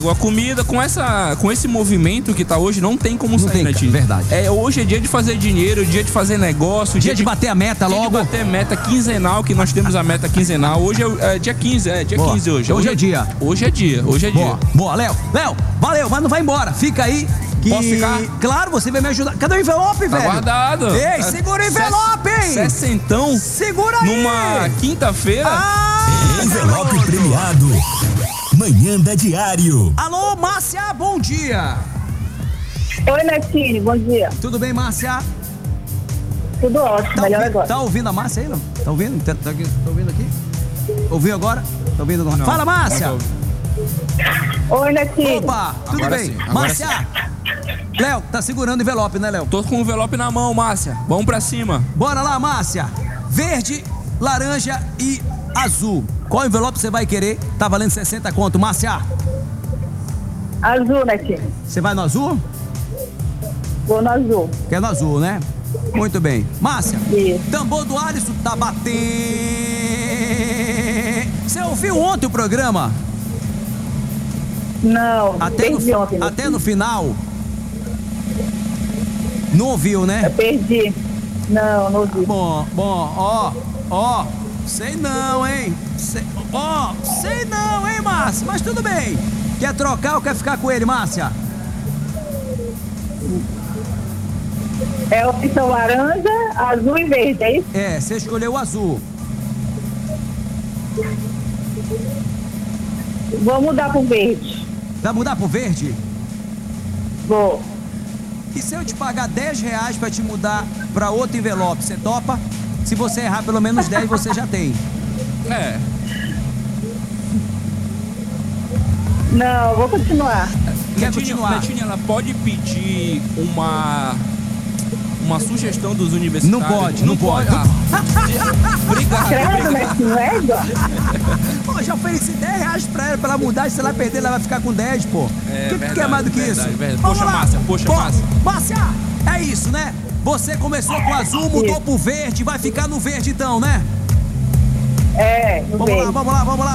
A comida, com esse movimento que tá hoje, não tem como sair, né, Tini? Verdade. Hoje é dia de fazer dinheiro, dia de fazer negócio. Dia de bater a meta logo. Dia de bater a meta quinzenal, que nós temos a meta quinzenal. Hoje é dia 15, dia 15 hoje. Hoje é dia. Hoje é dia. Boa, Léo, valeu, mas não vai embora, fica aí. Posso ficar? Claro, você vai me ajudar. Cadê o envelope, velho? Tá guardado. Ei, segura o envelope, hein? Sessentão. Segura aí. Numa quinta-feira. Envelope premiado. Manhã da Diário. Alô, Márcia, bom dia. Oi, Netine, bom dia. Tudo bem, Márcia? Tudo ótimo, melhor agora. Tá ouvindo a Márcia aí, não? Tá ouvindo? Tá ouvindo aqui? Ouviu agora? Tá ouvindo agora? Não. Fala, Márcia. Oi, Netine. Opa, tudo Agora bem? sim, agora Márcia. Léo, tá segurando o envelope, né, Léo? Tô com o envelope na mão, Márcia. Vamos pra cima. Bora lá, Márcia. Verde, laranja e azul. Qual envelope você vai querer? Tá valendo 60 conto, Márcia. Azul, Netine. Você vai no azul? Vou no azul. Quer no azul, né? Muito bem. Márcia, Isso. tambor do Alisson tá batendo. Você ouviu ontem o programa? Não, perdi ontem. Até no final? Não ouviu, né? Eu perdi. Não ouvi. Bom, ó. Sei não, hein? Sei não, hein, Márcia? Mas tudo bem. Quer trocar ou quer ficar com ele, Márcia? É a opção laranja, azul e verde, é isso? É, você escolheu o azul. Vou mudar pro verde. Vai mudar pro verde? Vou. E se eu te pagar R$10 pra te mudar pra outro envelope, você topa? Se você errar pelo menos 10, você já tem. Não, vou continuar. Quer continuar? Netine, ela pode pedir uma sugestão dos universitários? Não pode. Obrigado. Credo, Netine, não é igual? Pô, já ofereci R$10 pra ela mudar, e se ela perder, ela vai ficar com 10, pô. O que quer mais do que isso? Verdade. Vamos Poxa, lá. Márcia, Márcia. Márcia, é isso, né? Você começou com azul, mudou pro verde, vai ficar no verde então, né? No Vamos verde. lá.